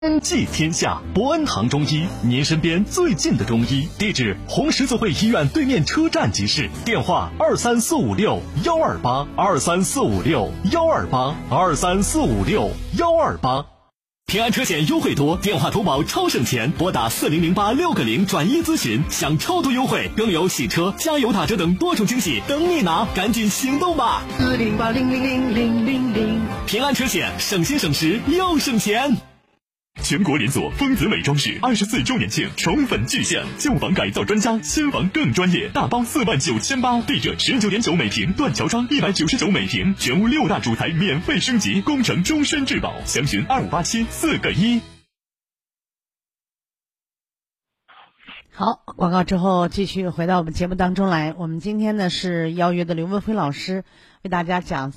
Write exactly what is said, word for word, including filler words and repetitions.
济天下，博恩堂中医，您身边最近的中医。地址：红十字会医院对面车站集市。电话：二三四五六幺二八二三四五六幺二八二三四五六幺二八。平安车险优惠多，电话投保超省钱，拨打四零零八六个零转一咨询，享超多优惠，更有洗车、加油打折等多重惊喜等你拿，赶紧行动吧！ 四零八零零零零零零。 平安车险，省心省时又省钱。全国连锁丰泽美装饰二十四周年庆宠粉巨献，旧房改造专家，新房更专业，大包四万九千八，地热十九点九每平，断桥窗一百九十九每平，全屋六大主材免费升级，工程终身质保，详询二五八七四个一。 好，广告之后继续回到我们节目当中来。我们今天呢是邀约的刘文辉老师为大家讲。